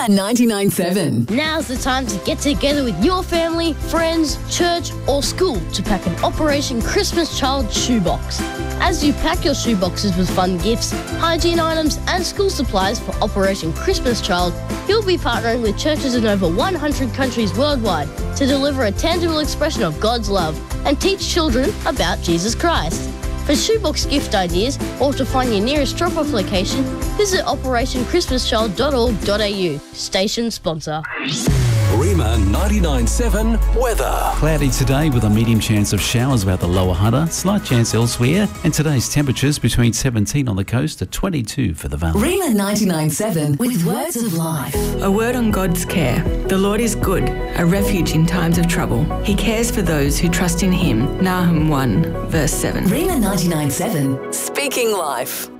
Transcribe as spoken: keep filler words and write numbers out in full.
Rima ninety-nine point seven. Now's the time to get together with your family, friends, church or school to pack an Operation Christmas Child shoebox. As you pack your shoeboxes with fun gifts, hygiene items and school supplies for Operation Christmas Child, you'll be partnering with churches in over one hundred countries worldwide to deliver a tangible expression of God's love and teach children about Jesus Christ. For shoebox gift ideas or to find your nearest drop-off location, visit operation christmas child dot org dot a u. Station sponsor. Rima ninety-nine point seven weather. Cloudy today with a medium chance of showers about the lower Hunter, slight chance elsewhere, and today's temperatures between seventeen on the coast to twenty-two for the valley. Rima ninety-nine point seven with words of life. A word on God's care. The Lord is good, a refuge in times of trouble. He cares for those who trust in him. Nahum one, verse seven. Rima ninety-nine point seven, speaking life.